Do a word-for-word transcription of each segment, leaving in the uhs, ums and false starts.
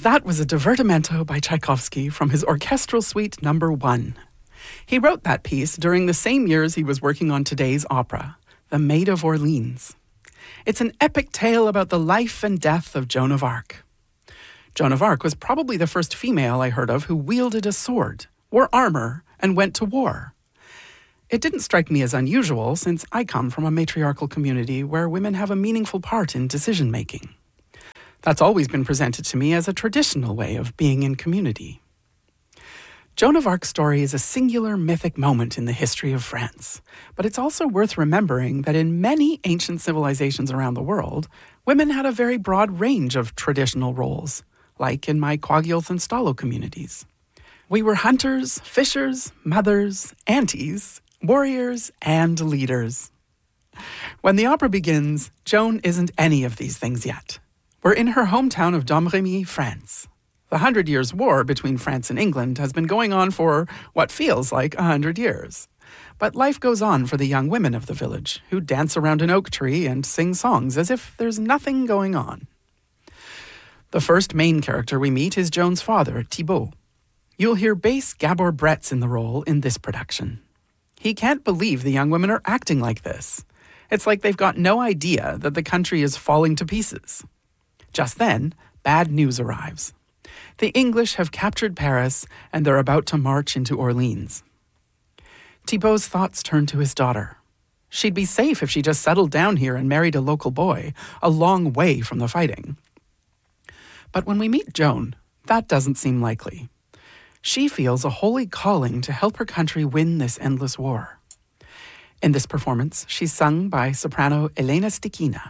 That was a divertimento by Tchaikovsky from his Orchestral Suite Number One. He wrote that piece during the same years he was working on today's opera, The Maid of Orleans. It's an epic tale about the life and death of Joan of Arc. Joan of Arc was probably the first female I heard of who wielded a sword, wore armor, and went to war. It didn't strike me as unusual since I come from a matriarchal community where women have a meaningful part in decision-making. That's always been presented to me as a traditional way of being in community. Joan of Arc's story is a singular mythic moment in the history of France, but it's also worth remembering that in many ancient civilizations around the world, women had a very broad range of traditional roles, like in my Kwagilth and Stalo communities. We were hunters, fishers, mothers, aunties, warriors, and leaders. When the opera begins, Joan isn't any of these things yet. We're in her hometown of Domremy, France. The Hundred Years' War between France and England has been going on for what feels like a hundred years. But life goes on for the young women of the village, who dance around an oak tree and sing songs as if there's nothing going on. The first main character we meet is Joan's father, Thibaut. You'll hear bass Gabor Bretz in the role in this production. He can't believe the young women are acting like this. It's like they've got no idea that the country is falling to pieces. Just then, bad news arrives. The English have captured Paris, and they're about to march into Orleans. Thibaut's thoughts turn to his daughter. She'd be safe if she just settled down here and married a local boy, a long way from the fighting. But when we meet Joan, that doesn't seem likely. She feels a holy calling to help her country win this endless war. In this performance, she's sung by soprano Elena Stikina.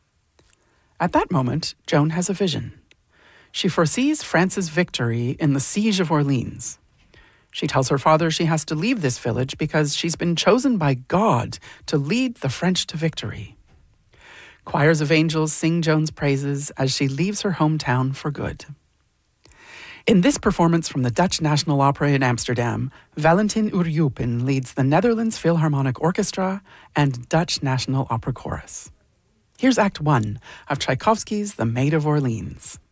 At that moment, Joan has a vision. She foresees France's victory in the Siege of Orleans. She tells her father she has to leave this village because she's been chosen by God to lead the French to victory. Choirs of angels sing Joan's praises as she leaves her hometown for good. In this performance from the Dutch National Opera in Amsterdam, Valentin Urjupin leads the Netherlands Philharmonic Orchestra and Dutch National Opera Chorus. Here's Act One of Tchaikovsky's The Maid of Orleans.